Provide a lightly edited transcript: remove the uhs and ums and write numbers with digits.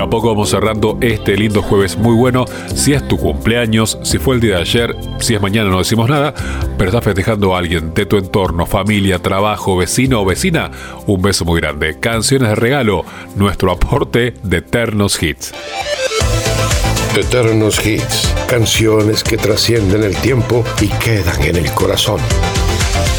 a poco vamos cerrando este lindo jueves muy bueno. Si es tu cumpleaños, si fue el día de ayer, si es mañana no decimos nada, pero estás festejando a alguien de tu entorno, familia, trabajo, vecino o vecina, un beso muy grande. Canciones de regalo, nuestro aporte de Eternos Hits. Eternos Hits, canciones que trascienden el tiempo y quedan en el corazón.